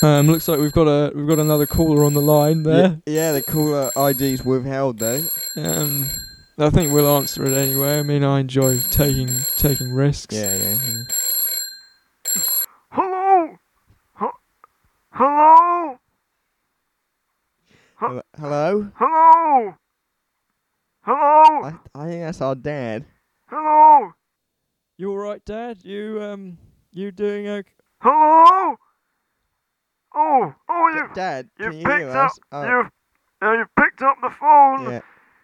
Looks like we've got another caller on the line there. Yeah, the caller ID's withheld though. I think we'll answer it anyway. I mean, I enjoy taking risks. Yeah. Hello? Hello? Hello? Hello? Hello? I think that's our dad. Hello? You all right, Dad? You doing okay? Hello? Oh, Dad, you can you picked hear up, us? Oh, you picked up the phone. yeah.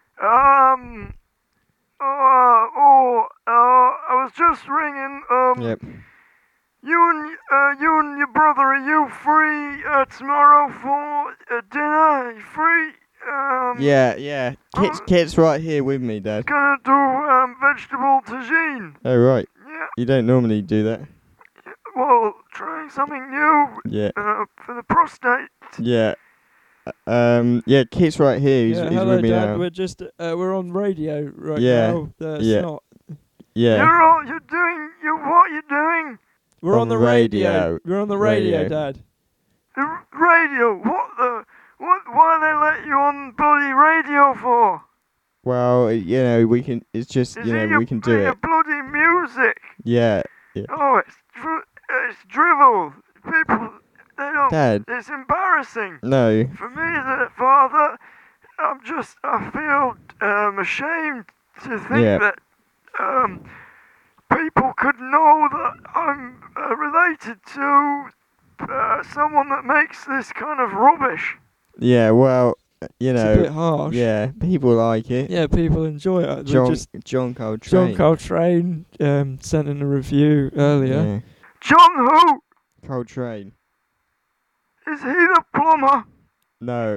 I was just ringing. Yep. You and your brother, are you free tomorrow for dinner? Are you free? Yeah. Kit's right here with me, Dad. Gonna do vegetable tagine. Oh, right. Yeah. You don't normally do that. Well, trying something new. Yeah. For the prostate. Yeah. Yeah, Kit's right here. He's hello, with me Dad. now. We're just we're on radio right Yeah. now. That's Yeah. not. Yeah. What are you doing? We're on the radio. We're on the radio, Radio. Dad. The radio? Why they let you on bloody radio for? Well, we can. It's just, we can do your it. bloody music. Yeah. Oh, it's drivel. People, they don't. Dad. It's embarrassing. No. For me as a father, I feel ashamed to think that people could know that I'm related to someone that makes this kind of rubbish. Yeah. Well, It's a bit harsh. Yeah, people like it. Yeah, people enjoy it. John Coltrane. John Coltrane sent in a review earlier. Yeah. John who? Coltrane. Is he the plumber? No.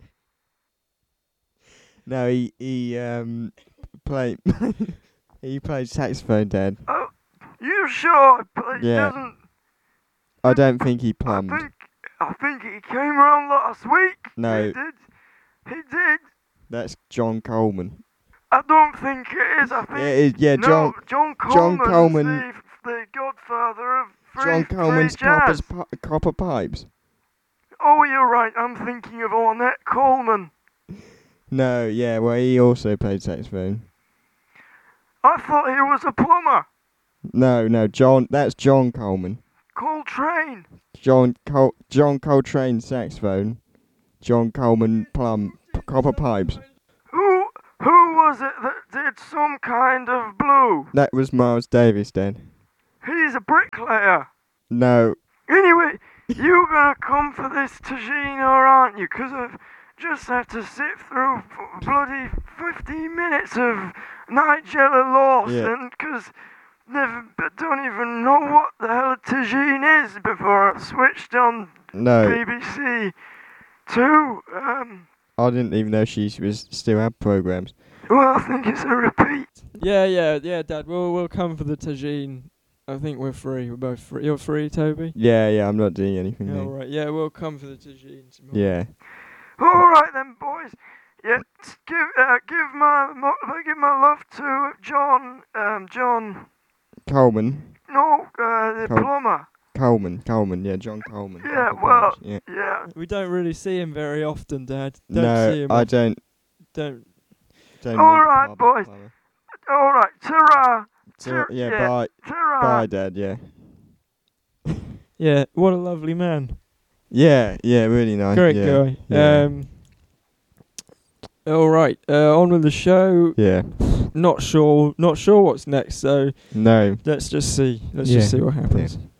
No, he played he played saxophone, Dad. Oh, you sure? He Yeah. doesn't. I don't think he plumbed. I think he came round last week. No. He did. That's John Coleman. I don't think it is. I think. Yeah, it is, yeah, no, John Coleman's Coleman. the godfather of John Coleman's free jazz. Copper Pipes. Oh, you're right. I'm thinking of Ornette Coleman. No, yeah, well, he also played saxophone. I thought he was a plumber. No, that's John Coleman. Coltrane. John Coltrane saxophone. John Coleman copper pipes. Who was it that did Some Kind of Blue? That was Miles Davis, then. He's a bricklayer. No. Anyway, you gonna come for this tagine or aren't you? 'Cause I've just had to sit through bloody 15 minutes of Nigella Lawson, 'cause they don't even know what the hell a tagine is before I've switched on No. BBC Two. I didn't even know she was still had programs. Well, I think it's a repeat. Yeah, Dad. We'll come for the tagine. I think we're free. We're both free. You're free, Toby? Yeah, I'm not doing anything. Yeah, now. all right. Yeah, we'll come for the tagine tomorrow. Yeah. All right then, boys. Yeah, give my love to John. John. Coleman. No, the plumber. Coleman. Yeah, John Coleman. Yeah, Copper well, Pipes, yeah. yeah. We don't really see him very often, Dad. See No, him I often. don't. All right, boys. All right, ta-ra. Bye. Ta-ra. Bye, Dad. Yeah. Yeah, what a lovely man. Yeah, really nice. Great yeah. guy. Yeah. All right, on with the show. Yeah. Not sure what's next. So No. let's just see. Let's Yeah. just see what happens. Yeah.